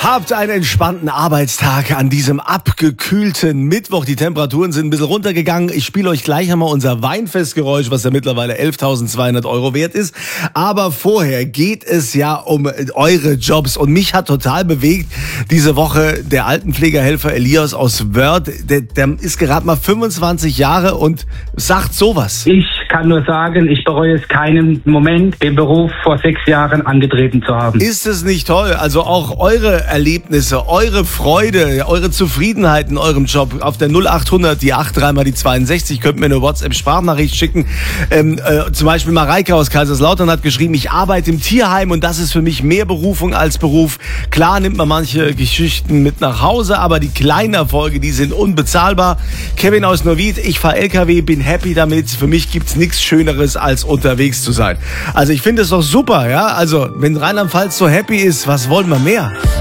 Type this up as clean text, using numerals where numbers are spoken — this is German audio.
Habt einen entspannten Arbeitstag an diesem abgekühlten Mittwoch. Die Temperaturen sind ein bisschen runtergegangen. Ich spiele euch gleich einmal unser Weinfestgeräusch, was ja mittlerweile 11.200 € wert ist. Aber vorher geht es ja um eure Jobs. Und mich hat total bewegt diese Woche der Altenpflegehelfer Elias aus Wörth. Der ist gerade mal 25 Jahre und sagt sowas. Ich kann nur sagen, ich bereue es keinen Moment, den Beruf vor 6 Jahren angetreten zu haben. Ist es nicht toll? Also auch eure Erlebnisse, eure Freude, eure Zufriedenheit in eurem Job auf der 0800, die 83 mal die 62, könnt mir eine WhatsApp-Sprachnachricht schicken. Zum Beispiel Mareike aus Kaiserslautern hat geschrieben, ich arbeite im Tierheim und das ist für mich mehr Berufung als Beruf. Klar nimmt man manche Geschichten mit nach Hause, aber die kleinen Erfolge, die sind unbezahlbar. Kevin aus Neuwied, ich fahre LKW, bin happy damit. Für mich gibt's nichts Schöneres, als unterwegs zu sein. Also ich finde es doch super, ja. Also wenn Rheinland-Pfalz so happy ist, was wollen wir mehr?